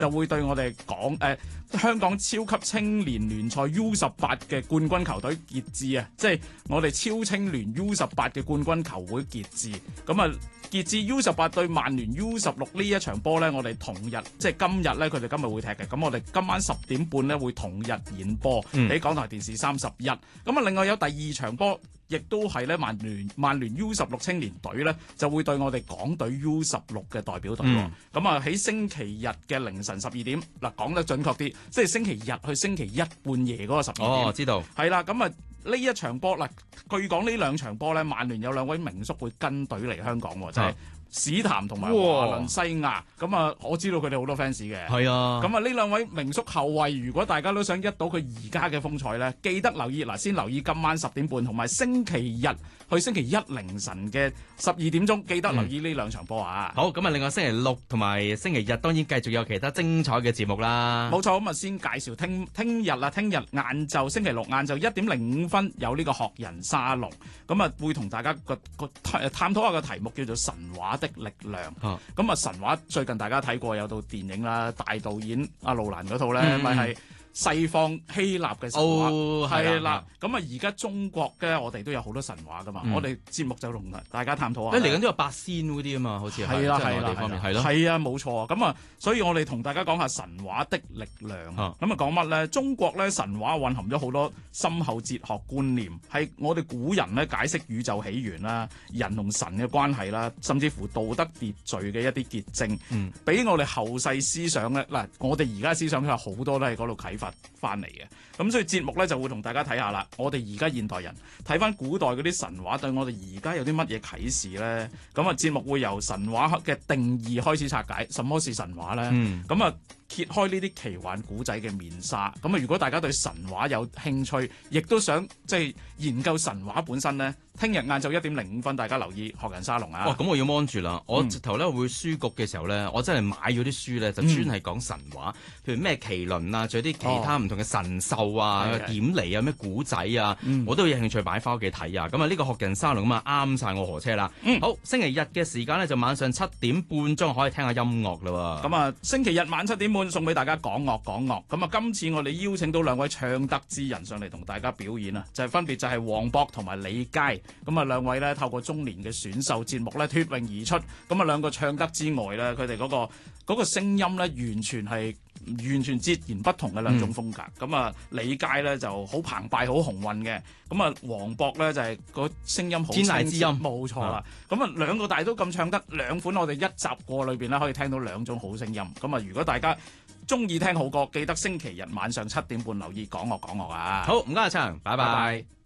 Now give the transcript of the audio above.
就會對我哋講香港超級青年聯賽 U18 嘅冠軍球隊傑志啊，即係我哋超青聯 U18 嘅冠軍球會傑志。咁啊，傑志 U18 對曼聯 U16呢一場波呢，我哋同日即係今日呢，佢哋今日會踢嘅。咁我哋今晚10點半呢會同日演播喺港台電視31。咁啊，另外有第二場波。亦都係咧，曼聯 U16 青年隊咧就會對我哋港隊 U16 嘅代表隊。咁啊喺星期日嘅凌晨12點，嗱講得準確啲，即係星期日去星期一半夜嗰個12點。 哦，知道。 係啦，咁啊呢一場波嗱，據講呢兩場波咧，曼聯有兩位名宿會跟隊嚟香港喎，就係史談同埋華倫西亞。咁啊，我知道佢哋好多 fans 嘅。 係啊。咁啊，呢兩位名宿後衞，如果大家都想一睹佢而家嘅風采咧，記得留意嗱，先留意今晚10點半同埋星期日去星期一凌晨嘅12點鐘，記得留意呢兩場波啊！ 好，咁啊，另外星期六同埋星期日當然繼續有其他精彩嘅節目啦。 冇錯，咁啊先介紹聽日啦，聽日晏晝星期六晏晝1:05有呢個學人沙龍，咁啊會同大家探討下個題目叫做神話的力量。咁啊神話最近大家睇過有套電影啦，大導演阿路蘭嗰套咧，咪係西方希臘嘅神話，係啦。咁啊而家中國嘅我哋都有好多神話噶嘛，我哋節目就同大家探討下。 嚟緊都有八仙嗰啲啊嘛，好似係啦，係啦，係咯， 係啊，冇錯啊。咁啊，所以我哋同大家講下神話的力量。咁啊講乜咧？中國咧神話蘊含咗好多深厚哲學觀念，係我哋古人咧解釋宇宙起源啦、人同神嘅關係啦，甚至乎道德秩序嘅一啲結晶，俾我哋後世思想咧。嗱，我哋而家思想有好多都係嗰度啟發翻嚟嘅。咁所以節目咧就會同大家睇下啦。我哋而家現代人睇翻古代嗰啲神話，對我哋而家有啲乜嘢啟示咧？咁啊，節目會由神話嘅定義開始拆解，什麼是神話咧？咁啊，揭開呢啲奇幻古仔嘅面紗。咁啊，如果大家對神話有興趣，亦都想即係研究神話本身咧，聽日晏晝1:05大家留意學人沙龍啊！ 咁我要 mon 住啦。我直頭咧會書局嘅時候咧，我真係買咗啲書咧，就專係講神話，譬如咩麒麟啊，仲有啲其他唔同嘅神獸啊、點嚟啊、咩古仔啊，我都有興趣擺翻屋企睇啊！咁啊，呢個學人沙龍咁啊，啱晒我河車啦。好，星期日嘅時間咧就晚上7點半鐘可以聽下音樂啦。咁啊，星期日晚7點半送俾大家講樂。咁啊，今次我哋邀請到兩位唱得之人上嚟同大家表演啊，分別就係黃渤同埋李佳。咁啊，兩位咧透過中年嘅選秀節目咧脫穎而出。咁啊，兩個唱得之外咧，佢哋嗰個聲音咧完全截然不同嘅兩種風格。咁啊，李佳咧就好澎湃、好雄渾嘅。咁啊，黃渤咧就係個聲音好天籟之音， 冇錯啦。咁啊，兩個大都咁唱得，兩款我哋一集過裏邊咧可以聽到兩種好聲音。咁啊，如果大家中意聽好歌，記得星期日晚上7點半留意講樂啊！ 好，唔該阿昌，拜拜。